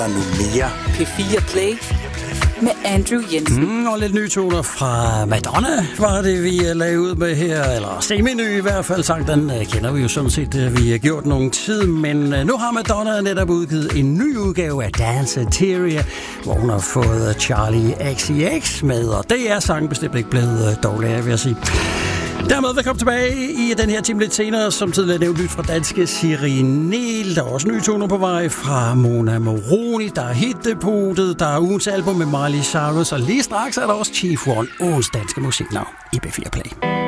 Der er nu mere P4 Play med Andrew Jensen. Og lidt nye toner fra Madonna var det, vi lagde ud med her. Eller semi-ny i hvert fald. Sang, den kender vi jo sådan set, vi har gjort nogen tid. Men nu har Madonna netop udgivet en ny udgave af Danceteria, hvor hun har fået Charlie XCX med. Og det er sangen bestemt ikke blevet dårligere, vil jeg sige. Dermed velkommen tilbage i den her time lidt senere, som tidligere nævnt nyt fra danske Siri Niel. Der er også nye toner på vej fra Mona Moroni. Der er Hitdepotet, der er ugens album med Miley Cyrus, og lige straks er der også Chief One, ugens danske musiknavn i P4 Play.